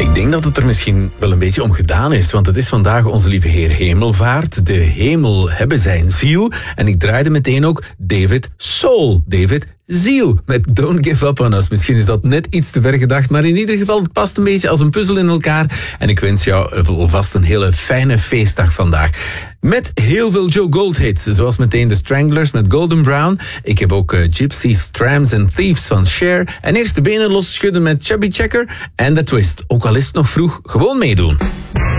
Ik denk dat het er misschien wel een beetje om gedaan is, want het is vandaag onze lieve Heer Hemelvaart. De hemel hebben zijn ziel. En ik draaide meteen ook David Soul, David Ziel, met Don't Give Up On Us. Misschien is dat net iets te ver gedacht, maar in ieder geval, het past een beetje als een puzzel in elkaar. En ik wens jou alvast een hele fijne feestdag vandaag. Met heel veel Joe Gold hits, zoals meteen The Stranglers met Golden Brown. Ik heb ook Gypsies, Trams and Thieves van Cher. En eerst de benen losschudden met Chubby Checker en The Twist. Ook al is het nog vroeg, gewoon meedoen.